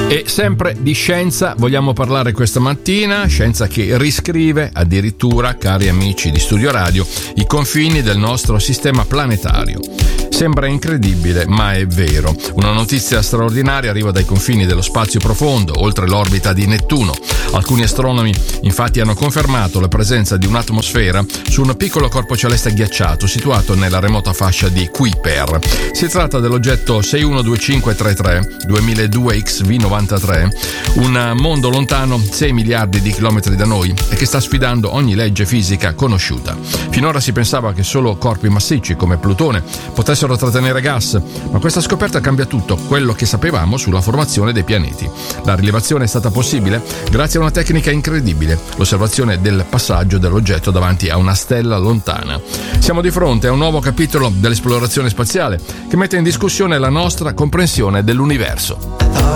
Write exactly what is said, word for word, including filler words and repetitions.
E sempre di scienza vogliamo parlare questa mattina, scienza che riscrive addirittura, cari amici di Studio Radio, i confini del nostro sistema planetario. Sembra incredibile, ma è vero. Una notizia straordinaria arriva dai confini dello spazio profondo, oltre l'orbita di Nettuno. Alcuni astronomi infatti hanno confermato la presenza di un'atmosfera su un piccolo corpo celeste ghiacciato situato nella remota fascia di Kuiper. Si tratta dell'oggetto sei uno due cinque tre tre duemiladue X V novantatré, un mondo lontano sei miliardi di chilometri da noi e che sta sfidando ogni legge fisica conosciuta. Finora si pensava che solo corpi massicci come Plutone potessero trattenere gas, ma questa scoperta cambia tutto quello che sapevamo sulla formazione dei pianeti. La rilevazione è stata possibile grazie a una tecnica incredibile, l'osservazione del passaggio dell'oggetto davanti a una stella lontana. Siamo di fronte a un nuovo capitolo dell'esplorazione spaziale che mette in discussione la nostra comprensione dell'universo.